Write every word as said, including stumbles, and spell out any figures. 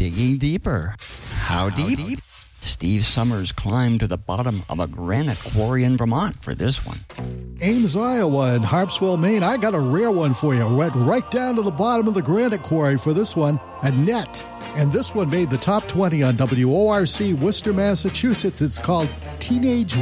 digging deeper. How, How deep? deep? Steve Summers climbed to the bottom of a granite quarry in Vermont for this one. Ames, Iowa, and Harpswell, Maine. I got a rare one for you. Went right down to the bottom of the granite quarry for this one. Annette. And this one made the top twenty on W O R C, Worcester, Massachusetts. It's called Teenage